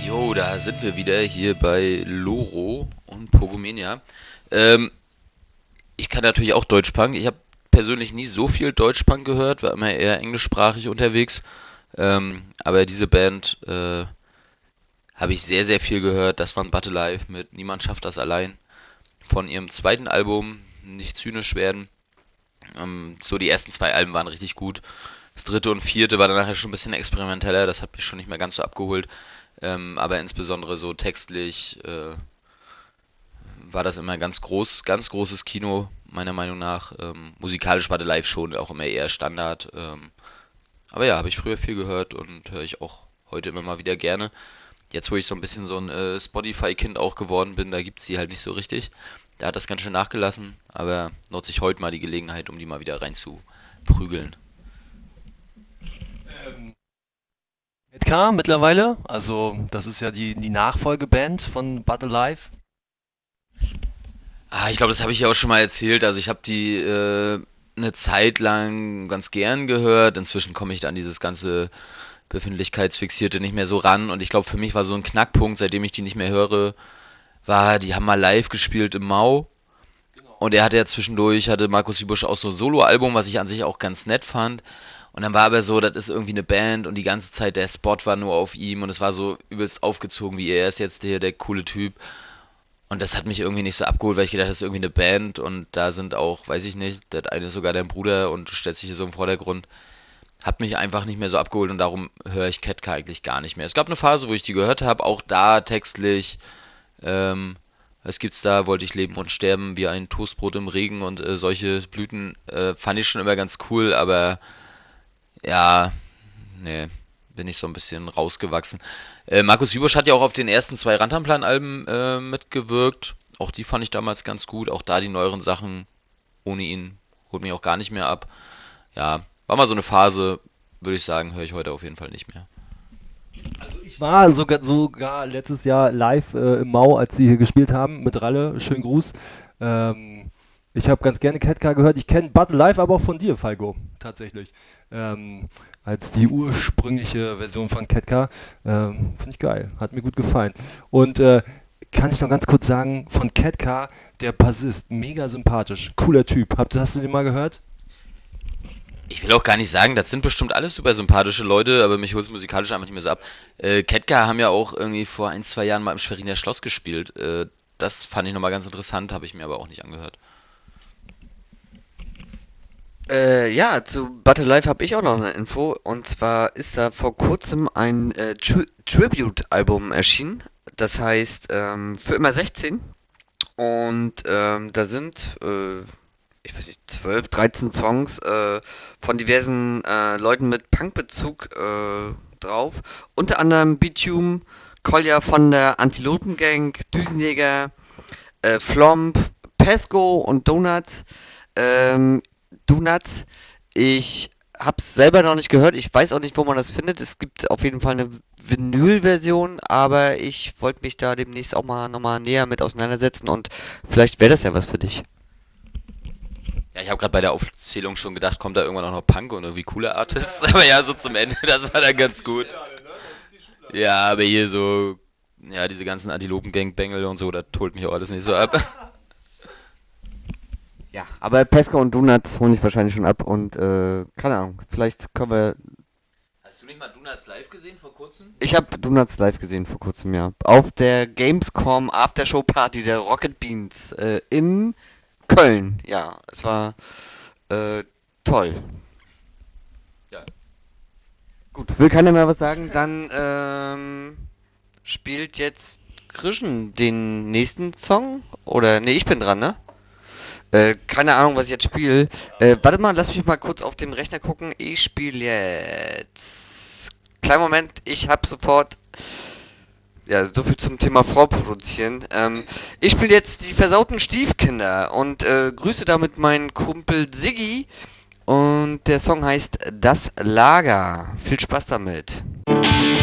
Jo, da sind wir wieder hier bei Loro und Pogomenia. Ähm, Ich kann natürlich auch Deutschpunk. Ich habe persönlich nie so viel Deutschpunk gehört, war immer eher englischsprachig unterwegs. Aber diese Band habe ich sehr, sehr viel gehört. Das waren Battle Life mit Niemand schafft das allein. Von ihrem zweiten Album, Nicht zynisch werden. So die ersten zwei Alben waren richtig gut. Das dritte und vierte war dann nachher schon ein bisschen experimenteller. Das hat mich schon nicht mehr ganz so abgeholt. Aber insbesondere so textlich war das immer ganz großes Kino, meiner Meinung nach. Musikalisch war der Live schon auch immer eher Standard. Aber ja, habe ich früher viel gehört und höre ich auch heute immer mal wieder gerne. Jetzt, wo ich so ein bisschen so ein Spotify-Kind auch geworden bin, da gibt's die halt nicht so richtig. Da hat das ganz schön nachgelassen, aber nutze ich heute mal die Gelegenheit, um die mal wieder reinzuprügeln. Ähm, K mittlerweile, also das ist ja die Nachfolgeband von But Alive. Ich glaube, das habe ich ja auch schon mal erzählt. Also ich habe die eine Zeit lang ganz gern gehört. Inzwischen komme ich da an dieses ganze Befindlichkeitsfixierte nicht mehr so ran. Und ich glaube, für mich war so ein Knackpunkt, seitdem ich die nicht mehr höre, die haben mal live gespielt im Mau. Und er hatte ja zwischendurch, hatte Markus Wiebusch auch so ein Soloalbum, was ich an sich auch ganz nett fand. Und dann war aber so, das ist irgendwie eine Band und die ganze Zeit der Spot war nur auf ihm und es war so übelst aufgezogen, wie er ist jetzt hier der coole Typ. Und das hat mich irgendwie nicht so abgeholt, weil ich gedacht, das ist irgendwie eine Band und da sind auch, weiß ich nicht, der eine ist sogar dein Bruder und du stellst dich hier so im Vordergrund. Hat mich einfach nicht mehr so abgeholt und darum höre ich Ketka eigentlich gar nicht mehr. Es gab eine Phase, wo ich die gehört habe, auch da textlich, ähm, was gibt's da, wollte ich leben und sterben wie ein Toastbrot im Regen und solche Blüten fand ich schon immer ganz cool, aber ja, nee, bin ich so ein bisschen rausgewachsen. Markus Wiebusch hat ja auch auf den ersten zwei Rantanplan-Alben mitgewirkt. Auch die fand ich damals ganz gut. Auch da die neueren Sachen ohne ihn holt mich auch gar nicht mehr ab. Ja, war mal so eine Phase, würde ich sagen, höre ich heute auf jeden Fall nicht mehr. Also ich war sogar letztes Jahr live im Mau, als sie hier gespielt haben mit Ralle. Schönen Gruß. Ähm, Ich habe ganz gerne Ketka gehört. Ich kenne But Alive aber auch von dir, Falco, tatsächlich. Als die ursprüngliche Version von Ketka. Finde ich geil. Hat mir gut gefallen. Und kann ich noch ganz kurz sagen, von Ketka, der Bassist, mega sympathisch. Cooler Typ. Hast du den mal gehört? Ich will auch gar nicht sagen, das sind bestimmt alles super sympathische Leute, aber mich holt es musikalisch einfach nicht mehr so ab. Ketka haben ja auch irgendwie vor ein, zwei Jahren mal im Schweriner Schloss gespielt. Das fand ich nochmal ganz interessant, habe ich mir aber auch nicht angehört. Ja, zu Battle Life habe ich auch noch eine Info. Und zwar ist da vor kurzem ein Tribute-Album erschienen. Das heißt für immer 16. Und da sind, ich weiß nicht, 12, 13 Songs von diversen Leuten mit Punkbezug drauf. Unter anderem Bitume, Kolja von der Antilopengang, Düsenjäger, Flomp, Pesco und Donuts. Ähm, Donuts. Ich hab's selber noch nicht gehört. Ich weiß auch nicht, wo man das findet. Es gibt auf jeden Fall eine Vinyl-Version, aber ich wollte mich da demnächst auch mal nochmal näher mit auseinandersetzen und vielleicht wäre das ja was für dich. Ja, ich habe gerade bei der Aufzählung schon gedacht, kommt da irgendwann auch noch Punk und irgendwie coole Artists. Aber ja, so zum Ende, das war dann ganz gut. Ja, aber hier so, ja, diese ganzen Antilopen-Gangbengel und so, das holt mich auch alles nicht so ab. Ja, aber Pesco und Donuts hole ich wahrscheinlich schon ab und keine Ahnung, vielleicht können wir. Hast du nicht mal Donuts live gesehen vor kurzem? Ich habe Donuts live gesehen vor kurzem, ja. Auf der Gamescom Aftershow Party der Rocket Beans in Köln. Ja, es war äh, toll. Ja. Gut, will keiner mehr was sagen? Dann spielt jetzt Krischen den nächsten Song? Oder, nee, ich bin dran, ne? Keine Ahnung, was ich jetzt spiele. Warte mal, lass mich mal kurz auf dem Rechner gucken. Ich spiele jetzt. Kleinen Moment, ich hab sofort. Ja, so viel zum Thema Vorproduzieren. Ich spiele jetzt die versauten Stiefkinder und grüße damit meinen Kumpel Siggi. Und der Song heißt Das Lager. Viel Spaß damit.